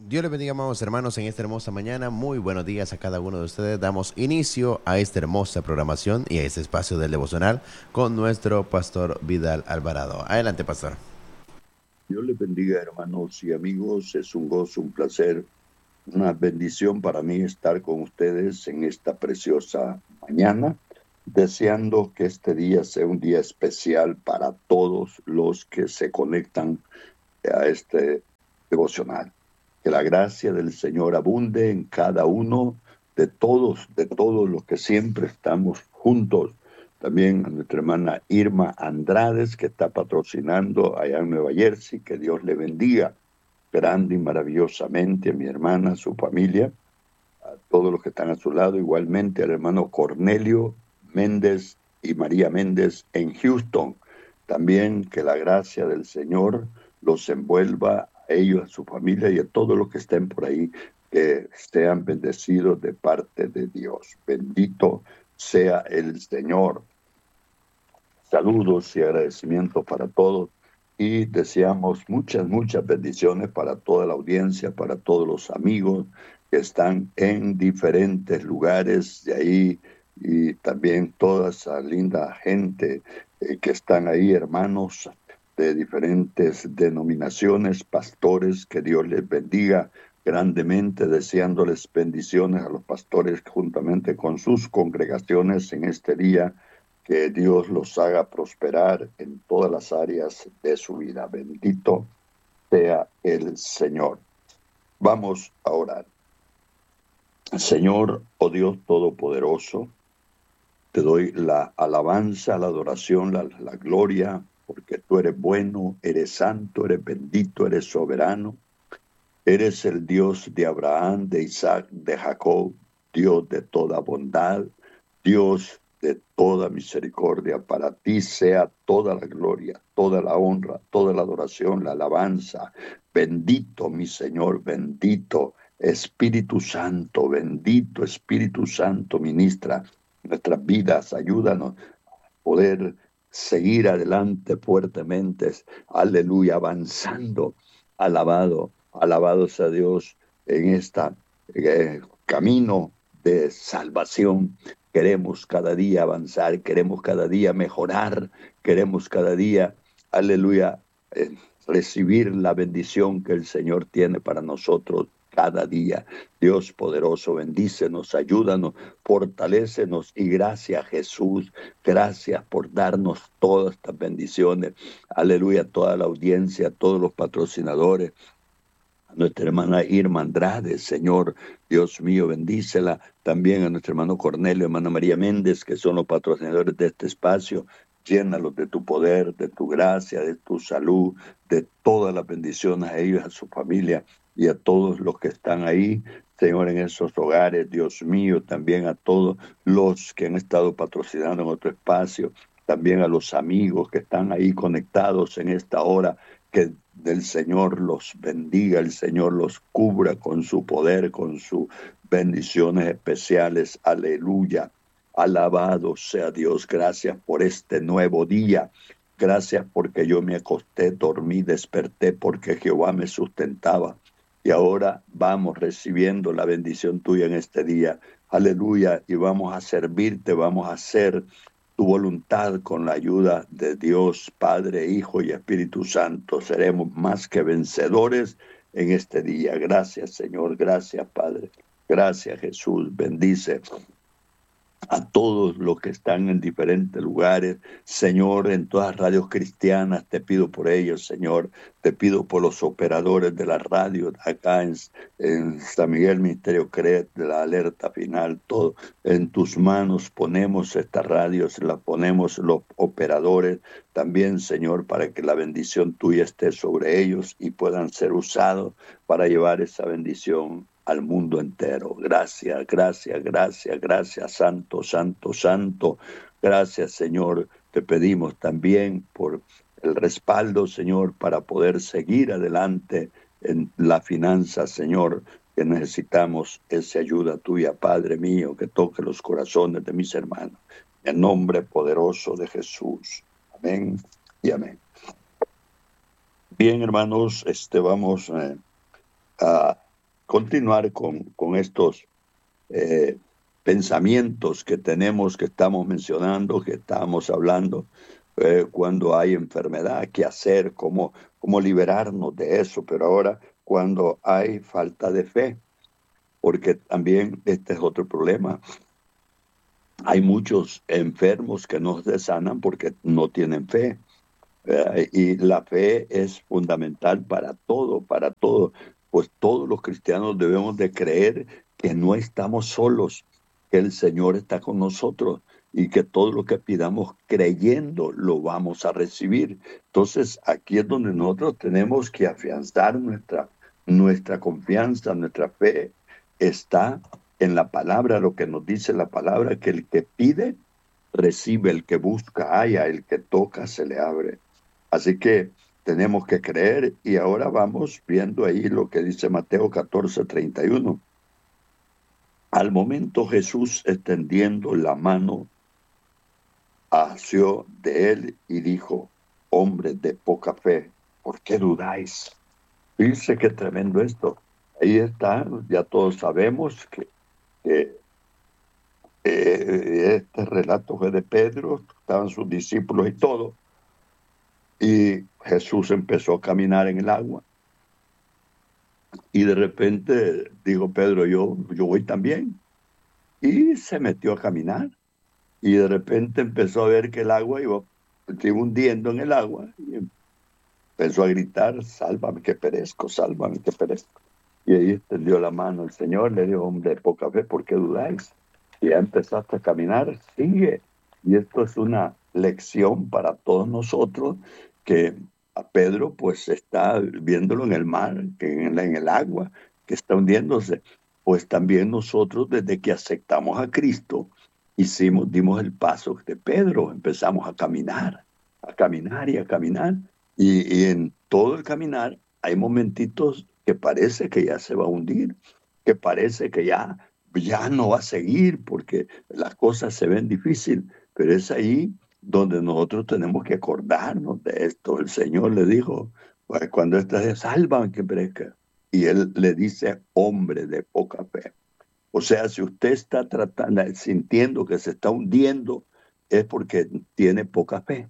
Dios les bendiga, amados hermanos, en esta hermosa mañana. Muy buenos días a cada uno de ustedes. Damos inicio a esta hermosa programación y a este espacio del devocional con nuestro pastor Vidal Alvarado. Adelante, pastor. Dios les bendiga, hermanos y amigos. Es un gozo, un placer, una bendición para mí estar con ustedes en esta preciosa mañana, deseando que este día sea un día especial para todos los que se conectan a este devocional. Que la gracia del Señor abunde en cada uno de todos los que siempre estamos juntos. También a nuestra hermana Irma Andrades, que está patrocinando allá en Nueva Jersey. Que Dios le bendiga grande y maravillosamente a mi hermana, a su familia, a todos los que están a su lado, igualmente al hermano Cornelio Méndez y María Méndez en Houston. También que la gracia del Señor los envuelva a ellos, a su familia y a todos los que estén por ahí, que sean bendecidos de parte de Dios. Bendito sea el Señor. Saludos y agradecimientos para todos y deseamos muchas bendiciones para toda la audiencia, para todos los amigos que están en diferentes lugares de ahí y también toda esa linda gente que están ahí, hermanos de diferentes denominaciones, pastores, que Dios les bendiga grandemente, deseándoles bendiciones a los pastores juntamente con sus congregaciones en este día. Que Dios los haga prosperar en todas las áreas de su vida. Bendito sea el Señor. Vamos a orar. Señor, oh Dios Todopoderoso, te doy la alabanza, la adoración, la gloria, porque tú eres bueno, eres santo, eres bendito, eres soberano. Eres el Dios de Abraham, de Isaac, de Jacob, Dios de toda bondad, Dios de toda misericordia. Para ti sea toda la gloria, toda la honra, toda la adoración, la alabanza. Bendito mi Señor, bendito Espíritu Santo, bendito Espíritu Santo, ministra nuestras vidas, ayúdanos a poder seguir adelante fuertemente, aleluya, avanzando, alabado. Alabados a Dios en este camino de salvación. Queremos cada día avanzar, queremos cada día mejorar, queremos cada día, aleluya, recibir la bendición que el Señor tiene para nosotros cada día. Dios poderoso, bendícenos, ayúdanos, fortalécenos y gracias Jesús, gracias por darnos todas estas bendiciones. Aleluya, toda la audiencia, todos los patrocinadores, a nuestra hermana Irma Andrade, Señor, Dios mío, bendícela. También a nuestro hermano Cornelio, hermana María Méndez, que son los patrocinadores de este espacio. Llénalos de tu poder, de tu gracia, de tu salud, de todas las bendiciones a ellos, a su familia y a todos los que están ahí, Señor, en esos hogares. Dios mío, también a todos los que han estado patrocinando en otro espacio, también a los amigos que están ahí conectados en esta hora. Que del Señor los bendiga, el Señor los cubra con su poder, con sus bendiciones especiales. Aleluya. Alabado sea Dios. Gracias por este nuevo día. Gracias porque yo me acosté, dormí, desperté porque Jehová me sustentaba. Y ahora vamos recibiendo la bendición tuya en este día. Aleluya. Y vamos a servirte, vamos a hacer tu voluntad con la ayuda de Dios, Padre, Hijo y Espíritu Santo. Seremos más que vencedores en este día. Gracias, Señor. Gracias, Padre. Gracias, Jesús. Bendice a todos los que están en diferentes lugares, Señor, en todas radios cristianas. Te pido por ellos, Señor. Te pido por los operadores de la radio acá en San Miguel, Ministerio CRED, de la alerta final. Todo en tus manos ponemos estas radios, las ponemos los operadores también, Señor, para que la bendición tuya esté sobre ellos y puedan ser usados para llevar esa bendición al mundo entero. Gracias, gracias, gracias, gracias, Santo, Santo, Santo. Gracias, Señor. Te pedimos también por el respaldo, Señor, para poder seguir adelante en la finanza, Señor, que necesitamos esa ayuda tuya, Padre mío, que toque los corazones de mis hermanos. En nombre poderoso de Jesús. Amén y amén. Bien, hermanos, vamos a continuar con estos eh, pensamientos que tenemos, que estamos mencionando, que estamos hablando, cuando hay enfermedad, qué hacer, cómo liberarnos de eso, pero ahora cuando hay falta de fe, porque también este es otro problema. Hay muchos enfermos que no se sanan porque no tienen fe. Y la fe es fundamental para todo, para todo. Pues todos los cristianos debemos de creer que no estamos solos, que el Señor está con nosotros y que todo lo que pidamos creyendo lo vamos a recibir. Entonces, aquí es donde nosotros tenemos que afianzar nuestra confianza, nuestra fe. Está en la palabra, lo que nos dice la palabra, que el que pide, recibe, el que busca, halla, el que toca, se le abre. Así que tenemos que creer y ahora vamos viendo ahí lo que dice Mateo 14:31. Al momento Jesús extendiendo la mano, asió de él y dijo: hombres de poca fe, ¿por qué dudáis? Dice que tremendo esto. Ahí está, ya todos sabemos que este relato fue de Pedro, estaban sus discípulos y todo. Y Jesús empezó a caminar en el agua. Y de repente dijo Pedro, yo voy también. Y se metió a caminar. Y de repente empezó a ver que el agua se iba hundiendo en el agua. Y empezó a gritar: sálvame que perezco, sálvame que perezco. Y ahí extendió la mano el Señor, le dijo: hombre de poca fe, ¿por qué dudáis? Y ya empezaste a caminar, sigue. Y esto es una lección para todos nosotros, que a Pedro pues está viéndolo en el mar, que en el agua, que está hundiéndose. Pues también nosotros, desde que aceptamos a Cristo, dimos el paso de Pedro, empezamos a caminar y a caminar. Y en todo el caminar hay momentitos que parece que ya se va a hundir, que parece que ya no va a seguir porque las cosas se ven difíciles, pero es ahí donde nosotros tenemos que acordarnos de esto. El Señor le dijo, pues, cuando estás salvan que perezca. Y él le dice: hombre de poca fe. O sea, si usted está sintiendo que se está hundiendo, es porque tiene poca fe.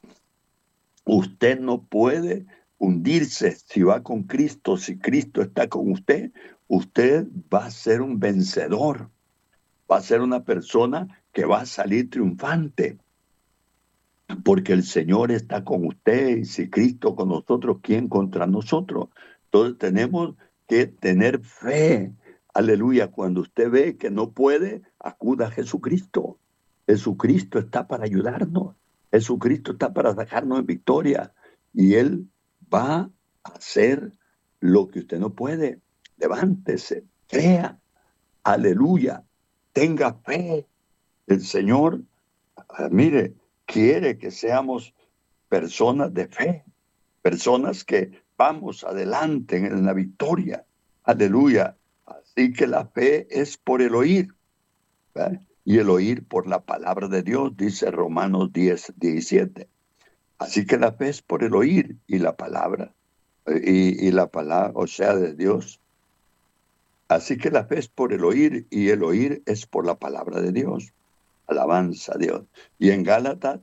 Usted no puede hundirse si va con Cristo. Si Cristo está con usted va a ser un vencedor, va a ser una persona que va a salir triunfante, porque el Señor está con usted. Y si Cristo con nosotros, ¿quién contra nosotros? Entonces tenemos que tener fe. Aleluya. Cuando usted ve que no puede, acuda a Jesucristo. Jesucristo está para ayudarnos. Jesucristo está para sacarnos en victoria. Y Él va a hacer lo que usted no puede. Levántese, crea. Aleluya. Tenga fe. El Señor, mire, quiere que seamos personas de fe, personas que vamos adelante en la victoria. Aleluya. Así que la fe es por el oír, ¿verdad? Y el oír por la palabra de Dios, dice Romanos 10:17. Así que la fe es por el oír y la palabra, y la palabra, o sea, de Dios. Así que la fe es por el oír y el oír es por la palabra de Dios. Alabanza a Dios. Y en Gálatas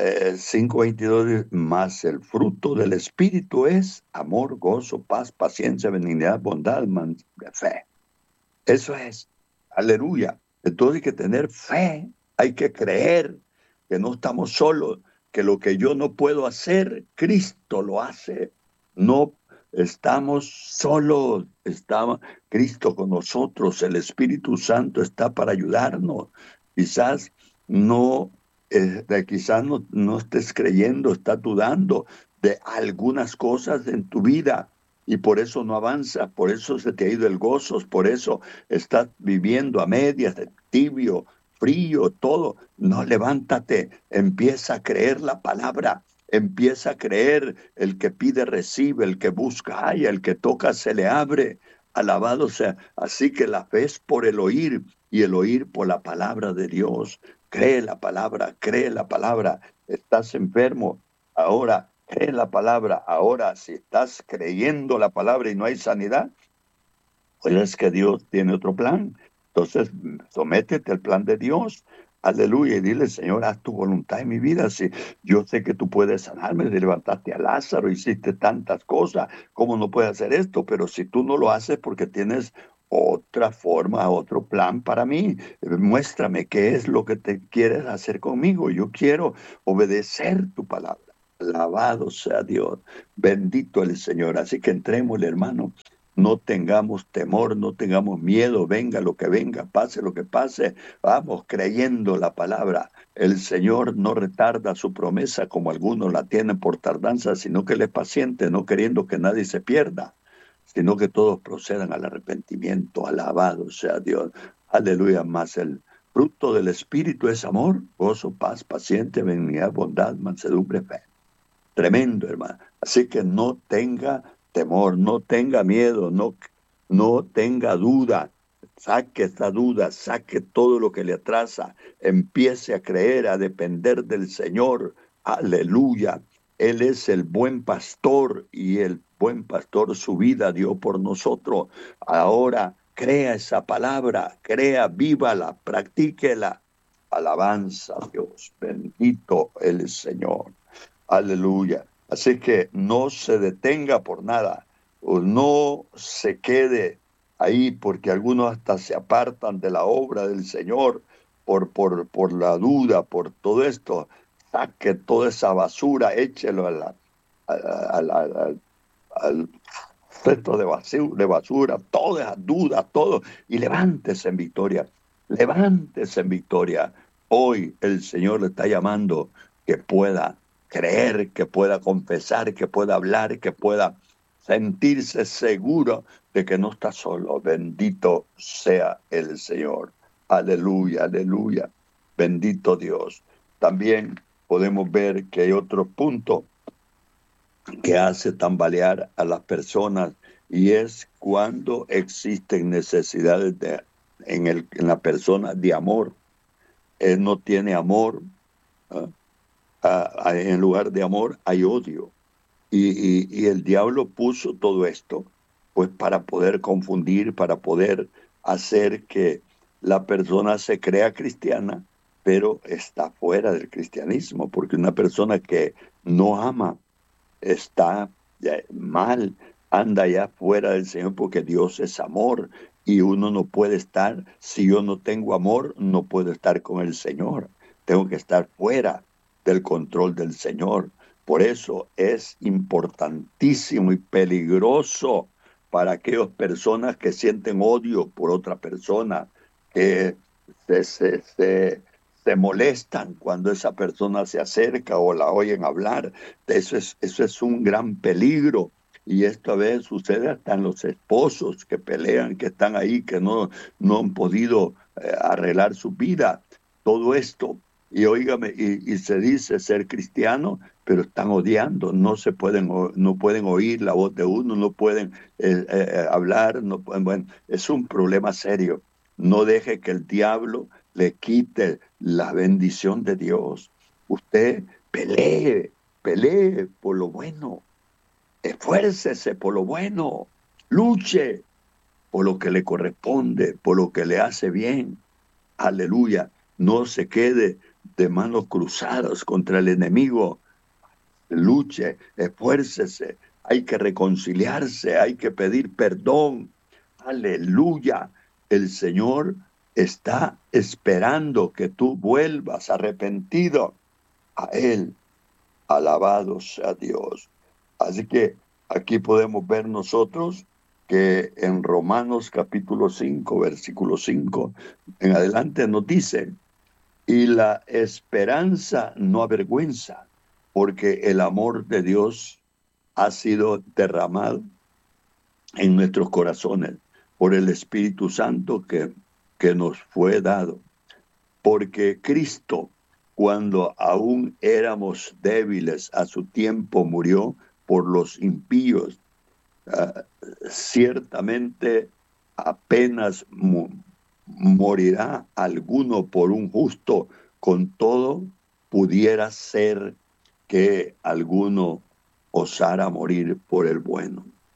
5:22 dice: mas el fruto del Espíritu es amor, gozo, paz, paciencia, benignidad, bondad, fe. Eso es. Aleluya. Entonces hay que tener fe, hay que creer que no estamos solos, que lo que yo no puedo hacer, Cristo lo hace. No estamos solos, está Cristo con nosotros, el Espíritu Santo está para ayudarnos. Quizás no, no estés creyendo, estás dudando de algunas cosas en tu vida y por eso no avanza, por eso se te ha ido el gozo, por eso estás viviendo a medias, tibio, frío, todo. No, levántate, empieza a creer la palabra. Empieza a creer: el que pide recibe, el que busca halla, el que toca se le abre. Alabado sea. Así que la fe es por el oír y el oír por la palabra de Dios. Cree la palabra, cree la palabra. Estás enfermo, ahora cree la palabra. Ahora, si estás creyendo la palabra y no hay sanidad, Pues es que Dios tiene otro plan. Entonces, sométete al plan de Dios. Aleluya. Y dile, Señor, haz tu voluntad en mi vida. Si yo sé que tú puedes sanarme, levantaste a Lázaro, hiciste tantas cosas. ¿Cómo no puedes hacer esto? Pero si tú no lo haces porque tienes otra forma, otro plan para mí, muéstrame qué es lo que te quieres hacer conmigo. Yo quiero obedecer tu palabra. Alabado sea Dios. Bendito el Señor. Así que entremos, hermano. No tengamos temor, no tengamos miedo, venga lo que venga, pase lo que pase, vamos creyendo la palabra. El Señor no retarda su promesa como algunos la tienen por tardanza, sino que Él es paciente, no queriendo que nadie se pierda, sino que todos procedan al arrepentimiento. Alabado sea Dios. Aleluya. Más el fruto del Espíritu es amor, gozo, paz, paciencia, benignidad, bondad, mansedumbre, fe. Tremendo, hermano. Así que no tenga temor, no tenga miedo, no tenga duda. Saque esta duda, saque todo lo que le atrasa. Empiece a creer, a depender del Señor. Aleluya. Él es el buen pastor y el buen pastor su vida dio por nosotros. Ahora crea esa palabra, crea, vívala, practíquela. Alabanza a Dios. Bendito el Señor. Aleluya. Así que no se detenga por nada, o no se quede ahí, porque algunos hasta se apartan de la obra del Señor por la duda, por todo esto. Saque toda esa basura, échelo al resto de basura, todas las dudas, todo, y levántese en victoria. Levántese en victoria. Hoy el Señor le está llamando que pueda creer, que pueda confesar, que pueda hablar, que pueda sentirse seguro de que no está solo. Bendito sea el Señor. Aleluya, aleluya. Bendito Dios. También podemos ver que hay otro punto que hace tambalear a las personas y es cuando existen necesidades en la persona de amor. Él no tiene amor. ¿Ah? En lugar de amor hay odio. Y el diablo puso todo esto, pues para poder confundir, para poder hacer que la persona se crea cristiana, pero está fuera del cristianismo, porque una persona que no ama está mal, anda ya fuera del Señor, porque Dios es amor y uno no puede estar, si yo no tengo amor, no puedo estar con el Señor, tengo que estar fuera del control del Señor. Por eso es importantísimo y peligroso para aquellas personas que sienten odio por otra persona, que se molestan cuando esa persona se acerca o la oyen hablar. Eso es un gran peligro. Y esto a veces sucede hasta en los esposos que pelean, que están ahí, que no han podido arreglar su vida. Todo esto. Y óigame, y se dice ser cristiano, pero están odiando, no pueden oír la voz de uno, no pueden hablar, no pueden, bueno, es un problema serio. No deje que el diablo le quite la bendición de Dios. Usted pelee por lo bueno, esfuércese por lo bueno, luche por lo que le corresponde, por lo que le hace bien. Aleluya. No se quede de manos cruzadas contra el enemigo. Luche, esfuércese. Hay que reconciliarse, hay que pedir perdón. Aleluya. El Señor está esperando que tú vuelvas arrepentido a Él. Alabado sea Dios. Así que aquí podemos ver nosotros que en Romanos capítulo 5, versículo 5, en adelante nos dice, y la esperanza no avergüenza, porque el amor de Dios ha sido derramado en nuestros corazones por el Espíritu Santo que nos fue dado. Porque Cristo, cuando aún éramos débiles, a su tiempo murió por los impíos. Uh, Ciertamente apenas morirá alguno por un justo, con todo pudiera ser que alguno osara morir por el bueno.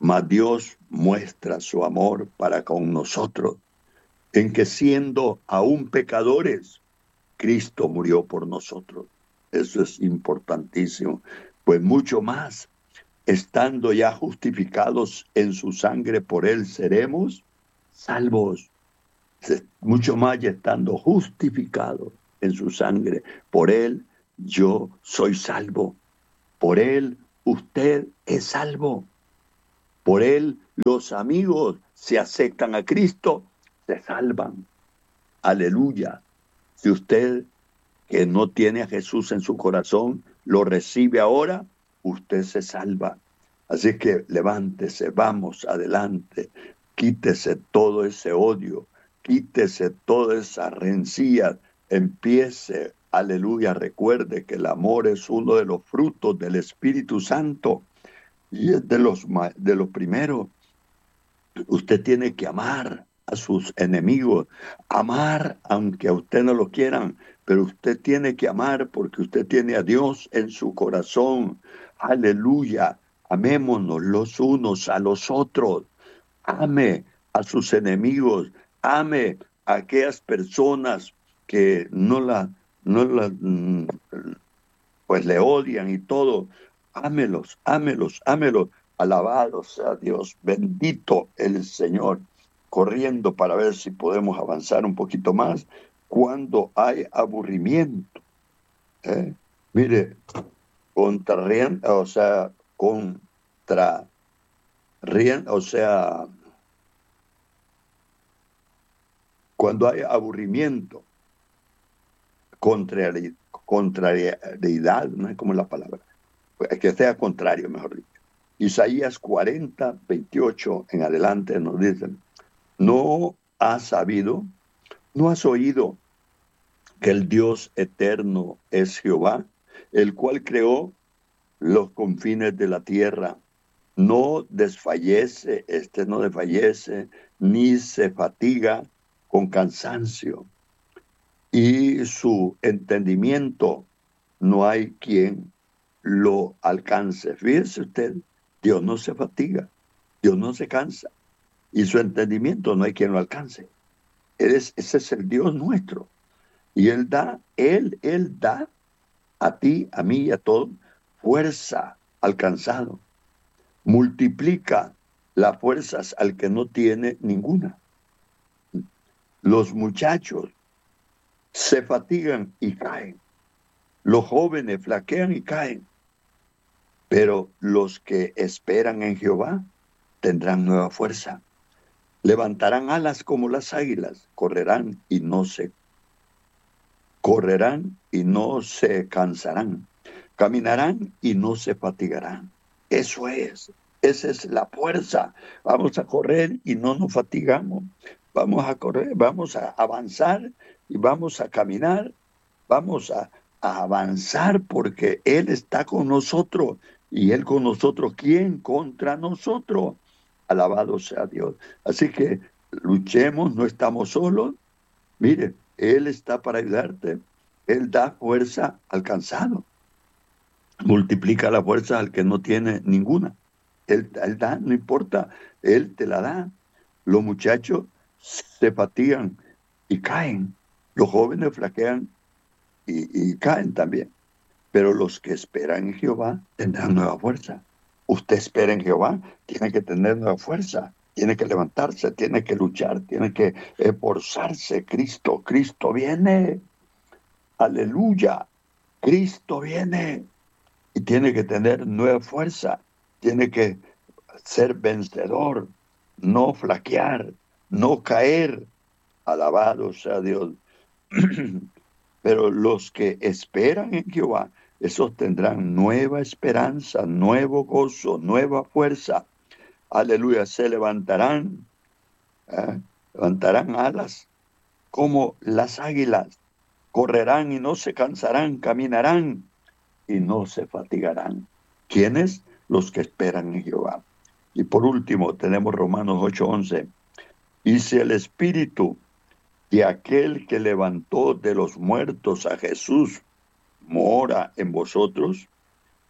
Mas Dios muestra su amor para con nosotros, en que siendo aún pecadores, Cristo murió por nosotros. Eso es importantísimo. Pues mucho más, estando ya justificados en su sangre, por él seremos salvos. Mucho más, ya estando justificados en su sangre, por él yo soy salvo. Por él usted es salvo. Por él los amigos se aceptan a Cristo, se salvan. Aleluya. Si usted que no tiene a Jesús en su corazón lo recibe ahora, usted se salva. Así que levántese, vamos adelante, quítese todo ese odio, quítese toda esa rencilla, empiece, aleluya, recuerde que el amor es uno de los frutos del Espíritu Santo y es de los primeros. Usted tiene que amar a sus enemigos, amar aunque a usted no lo quieran, pero usted tiene que amar porque usted tiene a Dios en su corazón. Aleluya, amémonos los unos a los otros, ame a sus enemigos, ame a aquellas personas que pues le odian y todo. Ámelos, ámelos, ámelos. Alabado sea Dios, bendito el Señor. Corriendo para ver si podemos avanzar un poquito más. Cuando hay aburrimiento, mire, cuando hay aburrimiento, contrariedad, no es como la palabra, que sea contrario, mejor dicho. Isaías 40:28 en adelante nos dicen: ¿no has sabido, no has oído que el Dios eterno es Jehová, el cual creó los confines de la tierra? No desfallece, no desfallece, ni se fatiga con cansancio, y su entendimiento no hay quien lo alcance. Fíjese usted, Dios no se fatiga, Dios no se cansa, y su entendimiento no hay quien lo alcance. Ese es el Dios nuestro. Y Él da a ti, a mí y a todos fuerza al cansado. Multiplica las fuerzas al que no tiene ninguna. Los muchachos se fatigan y caen. Los jóvenes flaquean y caen. Pero los que esperan en Jehová tendrán nueva fuerza. Levantarán alas como las águilas, correrán y no se cansarán, caminarán y no se fatigarán. Esa es la fuerza. Vamos a correr y no nos fatigamos. Vamos a correr, vamos a avanzar y vamos a caminar. Vamos a avanzar porque Él está con nosotros. Y Él con nosotros, ¿quién contra nosotros? Alabado sea Dios. Así que luchemos, no estamos solos. Mire, Él está para ayudarte. Él da fuerza al cansado. Multiplica la fuerza al que no tiene ninguna. Él da, no importa, Él te la da. Los muchachos se fatigan y caen. Los jóvenes flaquean y caen también. Pero los que esperan en Jehová tendrán nueva fuerza. Usted espera en Jehová, tiene que tener nueva fuerza, tiene que levantarse, tiene que luchar, tiene que esforzarse. Cristo viene. Aleluya. Cristo viene. Y tiene que tener nueva fuerza, tiene que ser vencedor, no flaquear, no caer. Alabado sea Dios. Pero los que esperan en Jehová, esos tendrán nueva esperanza, nuevo gozo, nueva fuerza. Aleluya, se levantarán alas como las águilas, correrán y no se cansarán, caminarán y no se fatigarán. ¿Quiénes? Los que esperan en Jehová. Y por último tenemos Romanos 8:11. Y si el Espíritu de aquel que levantó de los muertos a Jesús mora en vosotros,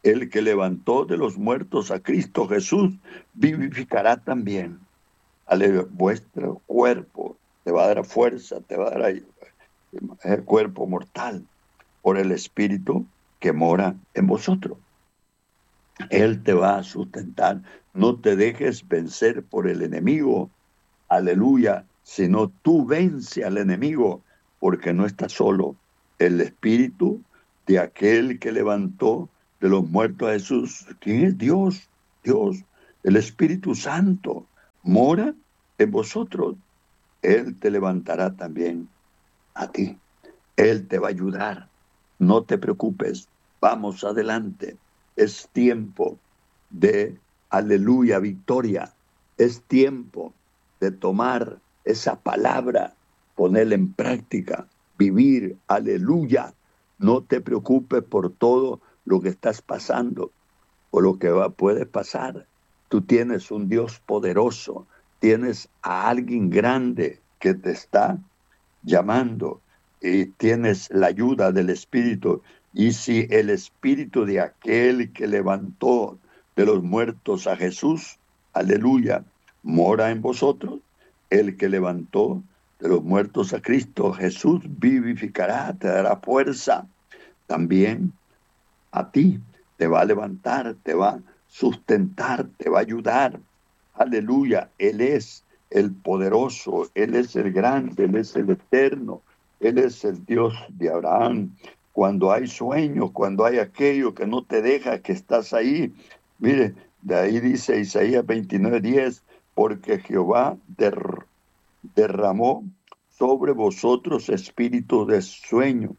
El que levantó de los muertos a Cristo Jesús, vivificará también. Vuestro cuerpo te va a dar fuerza, te va a dar el cuerpo mortal por el Espíritu que mora en vosotros. Él te va a sustentar. No te dejes vencer por el enemigo. Aleluya. Sino tú vence al enemigo, porque no estás solo. El Espíritu de aquel que levantó de los muertos a Jesús. ¿Quién es Dios? Dios, el Espíritu Santo, mora en vosotros. Él te levantará también a ti. Él te va a ayudar. No te preocupes. Vamos adelante. Es tiempo de, aleluya, victoria. Es tiempo de tomar esa palabra, ponerla en práctica, vivir, aleluya. No te preocupes por todo lo que estás pasando o lo que puede pasar. Tú tienes un Dios poderoso, tienes a alguien grande que te está llamando y tienes la ayuda del Espíritu. Y si el Espíritu de aquel que levantó de los muertos a Jesús, aleluya, mora en vosotros, el que levantó de los muertos a Cristo Jesús vivificará, te dará fuerza. También a ti te va a levantar, te va a sustentar, te va a ayudar. Aleluya, Él es el poderoso, Él es el grande, Él es el eterno, Él es el Dios de Abraham. Cuando hay sueños, cuando hay aquello que no te deja, que estás ahí. Mire, de ahí dice Isaías 29:10, porque Jehová derramó sobre vosotros espíritu de sueño.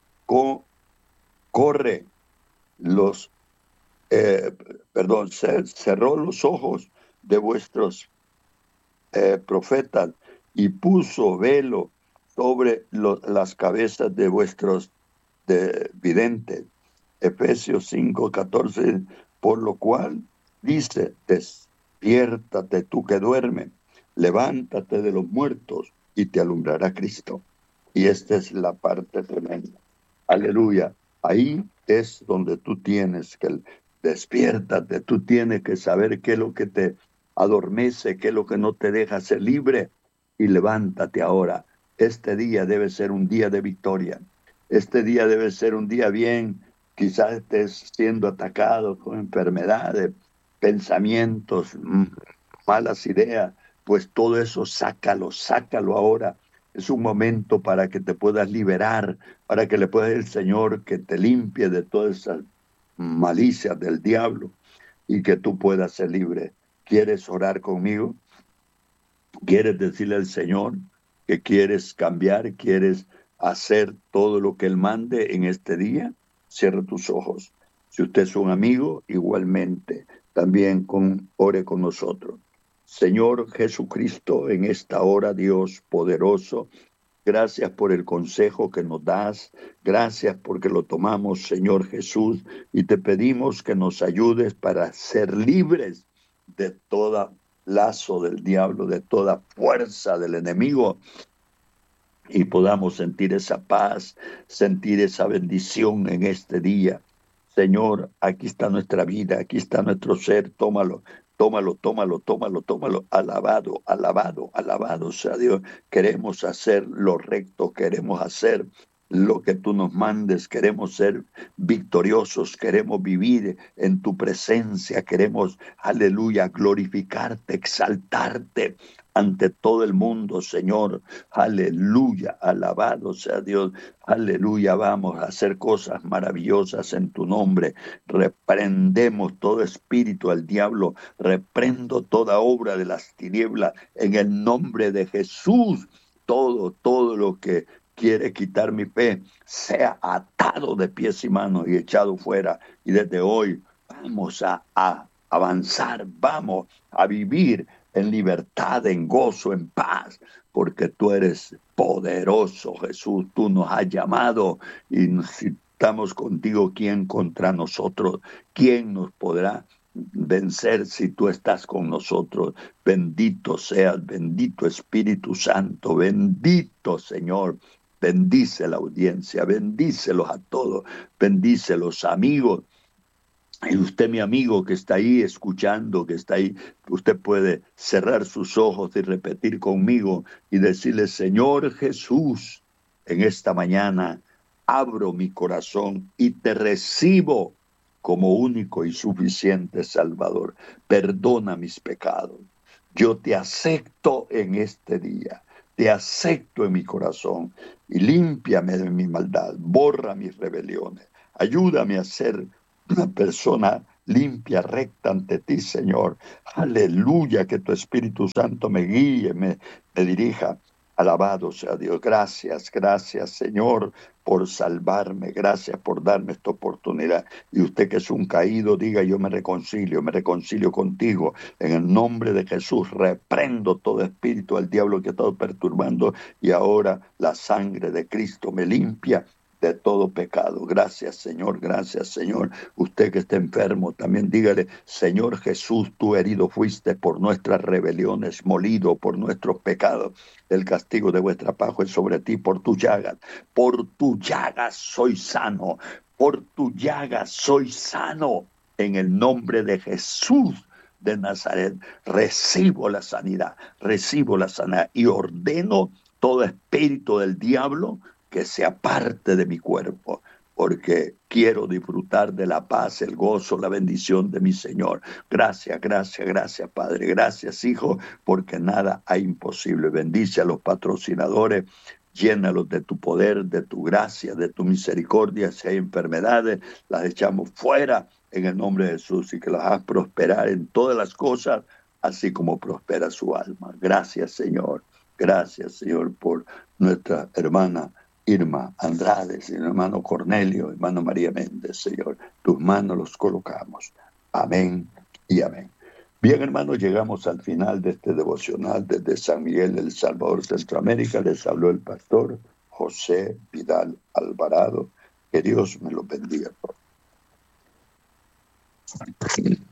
Corre los, cerró los ojos de vuestros profetas y puso velo sobre las cabezas de vuestros videntes. Efesios 5:14, por lo cual dice, despiértate tú que duermes, levántate de los muertos y te alumbrará Cristo. Y esta es la parte tremenda. Aleluya. Ahí es donde tú tienes que despiértate, tú tienes que saber qué es lo que te adormece, qué es lo que no te deja ser libre, y levántate ahora. Este día debe ser un día de victoria. Este día debe ser un día bien. Quizás estés siendo atacado con enfermedades, pensamientos, malas ideas. Pues todo eso sácalo ahora. Es un momento para que te puedas liberar, para que le puedas el Señor que te limpie de todas esas malicias del diablo y que tú puedas ser libre. ¿Quieres orar conmigo? ¿Quieres decirle al Señor que quieres cambiar, quieres hacer todo lo que Él mande en este día? Cierra tus ojos. Si usted es un amigo, igualmente, también ore con nosotros. Señor Jesucristo, en esta hora, Dios poderoso, gracias por el consejo que nos das. Gracias porque lo tomamos, Señor Jesús, y te pedimos que nos ayudes para ser libres de toda lazo del diablo, de toda fuerza del enemigo, y podamos sentir esa paz, sentir esa bendición en este día. Señor, aquí está nuestra vida, aquí está nuestro ser, tómalo. Tómalo, tómalo, tómalo, tómalo. Alabado, alabado, alabado sea Dios. Queremos hacer lo recto, queremos hacer lo que tú nos mandes, queremos ser victoriosos, queremos vivir en tu presencia, queremos, aleluya, glorificarte, exaltarte ante todo el mundo, Señor. Aleluya, alabado sea Dios. Aleluya, vamos a hacer cosas maravillosas en tu nombre. Reprendemos todo espíritu al diablo, reprendo toda obra de las tinieblas en el nombre de Jesús. Todo lo que quiere quitar mi fe sea atado de pies y manos y echado fuera. Y desde hoy vamos a avanzar, vamos a vivir en libertad, en gozo, en paz, porque tú eres poderoso, Jesús. Tú nos has llamado y si estamos contigo, ¿quién contra nosotros? ¿Quién nos podrá vencer si tú estás con nosotros? Bendito seas, bendito Espíritu Santo, bendito Señor. Bendice la audiencia, bendícelos a todos, bendice los amigos Y usted, mi amigo, que está ahí escuchando, que está ahí, usted puede cerrar sus ojos y repetir conmigo y decirle: Señor Jesús, en esta mañana abro mi corazón y te recibo como único y suficiente Salvador. Perdona mis pecados. Yo te acepto en este día. Te acepto en mi corazón y límpiame de mi maldad. Borra mis rebeliones. Ayúdame a ser una persona limpia, recta ante ti, Señor. Aleluya, que tu Espíritu Santo me guíe, me dirija. Alabado sea Dios. Gracias, gracias, Señor, por salvarme. Gracias por darme esta oportunidad. Y usted que es un caído, diga: yo me reconcilio contigo. En el nombre de Jesús, reprendo todo espíritu al diablo que ha estado perturbando, y ahora la sangre de Cristo me limpia de todo pecado. Gracias, Señor, gracias, Señor. Usted que está enfermo, también dígale: Señor Jesús, tú herido fuiste por nuestras rebeliones, molido por nuestros pecados. El castigo de vuestra paz es sobre ti. Por tu llagas soy sano. Por tu llagas soy sano. En el nombre de Jesús de Nazaret, recibo la sanidad y ordeno todo espíritu del diablo que se aparte de mi cuerpo, porque quiero disfrutar de la paz, el gozo, la bendición de mi Señor. Gracias, gracias, gracias, Padre. Gracias, Hijo, porque nada hay imposible. Bendice a los patrocinadores. Llénalos de tu poder, de tu gracia, de tu misericordia. Si hay enfermedades, las echamos fuera en el nombre de Jesús, y que las hagas prosperar en todas las cosas, así como prospera su alma. Gracias, Señor. Gracias, Señor, por nuestra hermana Irma Andrade, Señor, hermano Cornelio, hermano María Méndez, Señor. Tus manos los colocamos. Amén y amén. Bien, hermanos, llegamos al final de este devocional desde San Miguel, El Salvador, Centroamérica. Les habló el pastor José Vidal Alvarado. Que Dios me lo bendiga.